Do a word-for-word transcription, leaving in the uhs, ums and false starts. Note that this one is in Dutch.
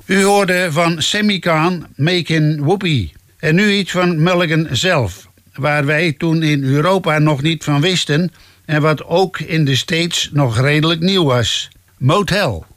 U hoorde van Sammy Cahn, Makin' Whoopie. En nu iets van Mulligan zelf, waar wij toen in Europa nog niet van wisten en wat ook in de States nog redelijk nieuw was. Motel.